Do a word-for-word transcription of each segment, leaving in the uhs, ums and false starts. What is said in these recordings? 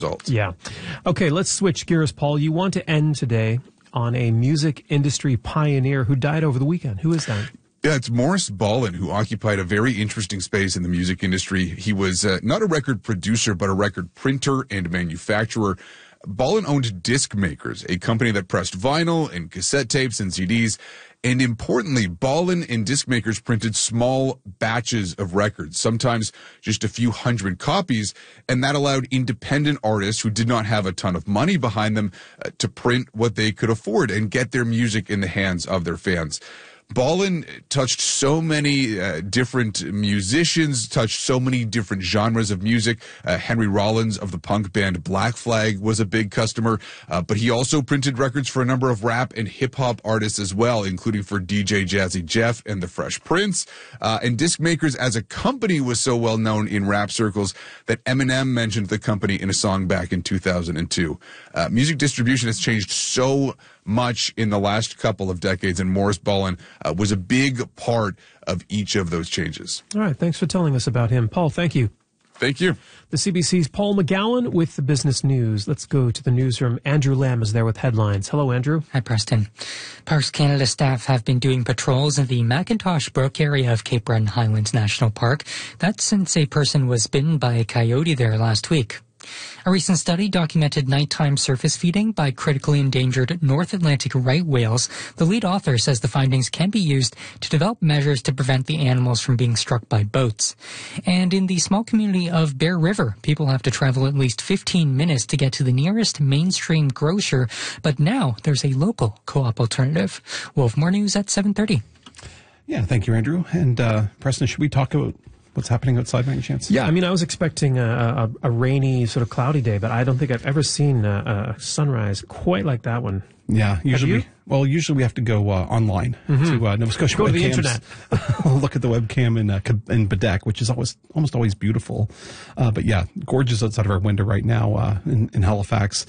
results. Yeah. Okay, let's switch gears, Paul. You want to end today on a music industry pioneer who died over the weekend. Who is that? Yeah, it's Morris Ballin, who occupied a very interesting space in the music industry. He was uh, not a record producer, but a record printer and manufacturer. Ballin owned Disc Makers, a company that pressed vinyl and cassette tapes and C Ds. And importantly, Ballin and Disc Makers printed small batches of records, sometimes just a few hundred copies, and that allowed independent artists who did not have a ton of money behind them uh, to print what they could afford and get their music in the hands of their fans. Ballin touched so many uh, different musicians, touched so many different genres of music. Uh, Henry Rollins of the punk band Black Flag was a big customer, uh, but he also printed records for a number of rap and hip-hop artists as well, including for D J Jazzy Jeff and the Fresh Prince. Uh, and Disc Makers as a company was so well known in rap circles that Eminem mentioned the company in a song back in two thousand two. Uh, music distribution has changed so much in the last couple of decades, and Morris Ballin uh, was a big part of each of those changes. All right, thanks for telling us about him. Paul, thank you. Thank you. The C B C's Paul McGowan with the business news. Let's go to the newsroom. Andrew Lamb is there with headlines. Hello, Andrew. Hi, Preston. Parks Canada staff have been doing patrols in the Macintosh Brook area of Cape Breton Highlands National Park. That's since a person was bitten by a coyote there last week. A recent study documented nighttime surface feeding by critically endangered North Atlantic right whales. The lead author says the findings can be used to develop measures to prevent the animals from being struck by boats. And in the small community of Bear River, people have to travel at least fifteen minutes to get to the nearest mainstream grocer. But now there's a local co-op alternative. Wolf, more news at seven thirty. Yeah, thank you, Andrew. And uh, Preston, should we talk about what's happening outside by any chance? Yeah, I mean, I was expecting a, a, a rainy, sort of cloudy day, but I don't think I've ever seen a, a sunrise quite like that one. Yeah, usually, we, well, usually we have to go uh, online mm-hmm. to uh, Nova Scotia Go to the webcams, internet. Look at the webcam in, uh, in Bedeque, which is always almost always beautiful. Uh, but yeah, gorgeous outside of our window right now uh, in, in Halifax.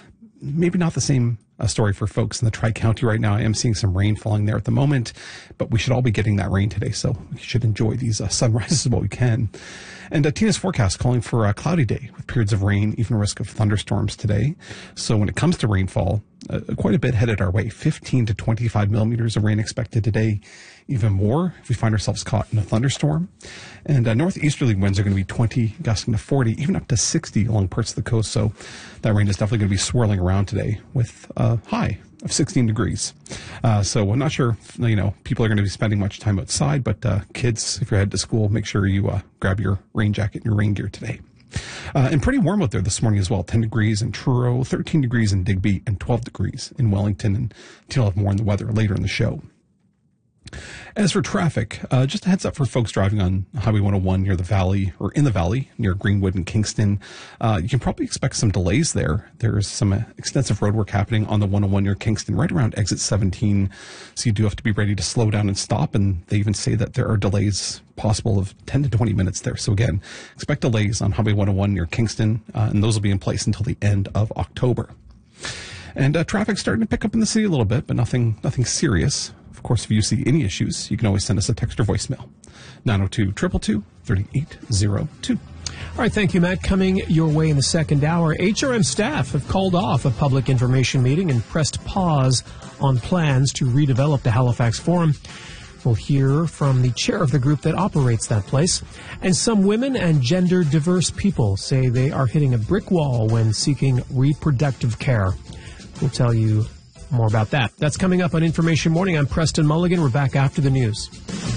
Maybe not the same uh, story for folks in the Tri-County right now. I am seeing some rain falling there at the moment, but we should all be getting that rain today, so we should enjoy these uh, sunrises while we can. And uh, Tina's forecast calling for a cloudy day with periods of rain, even risk of thunderstorms today. So when it comes to rainfall, uh, quite a bit headed our way. fifteen to twenty-five millimeters of rain expected today, even more if we find ourselves caught in a thunderstorm. And uh, northeasterly winds are going to be twenty, gusting to forty, even up to sixty along parts of the coast. So that rain is definitely going to be swirling around today with a high of sixteen degrees. Uh, so I'm not sure, if, you know, people are going to be spending much time outside, but uh, kids, if you're headed to school, make sure you uh, grab your rain jacket and your rain gear today. Uh, and pretty warm out there this morning as well. ten degrees in Truro, thirteen degrees in Digby, and twelve degrees in Wellington. And Tina will have more on the weather later in the show. As for traffic, uh, just a heads up for folks driving on Highway one oh one near the valley, or in the valley near Greenwood and Kingston. Uh, you can probably expect some delays there. There's some uh, extensive road work happening on the one oh one near Kingston, right around exit seventeen. So you do have to be ready to slow down and stop. And they even say that there are delays possible of ten to twenty minutes there. So again, expect delays on Highway one oh one near Kingston, uh, and those will be in place until the end of October. And uh, traffic's starting to pick up in the city a little bit, but nothing, nothing serious. Of course, if you see any issues, you can always send us a text or voicemail. nine oh two, two two two, three eight oh two. All right, thank you, Matt. Coming your way in the second hour, H R M staff have called off a public information meeting and pressed pause on plans to redevelop the Halifax Forum. We'll hear from the chair of the group that operates that place. And some women and gender-diverse people say they are hitting a brick wall when seeking reproductive care. We'll tell you more about that. That's coming up on Information Morning. I'm Preston Mulligan. We're back after the news.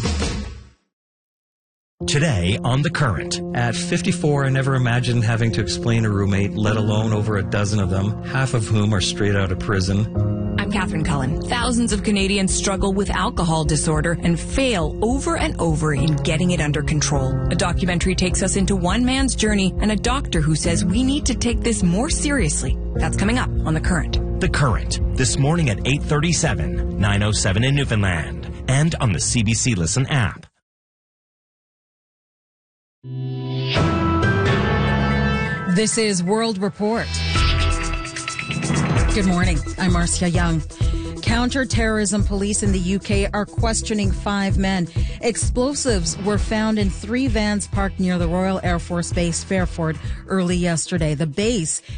Today on The Current. At fifty-four, I never imagined having to explain a roommate, let alone over a dozen of them, half of whom are straight out of prison. I'm Catherine Cullen. Thousands of Canadians struggle with alcohol disorder and fail over and over in getting it under control. A documentary takes us into one man's journey and a doctor who says we need to take this more seriously. That's coming up on The Current. The Current, this morning at eight thirty-seven, nine oh seven in Newfoundland, and on the C B C Listen app. This is World Report. Good morning. I'm Marcia Young. Counter-terrorism police in the U K are questioning five men. Explosives were found in three vans parked near the Royal Air Force Base, Fairford, early yesterday. The base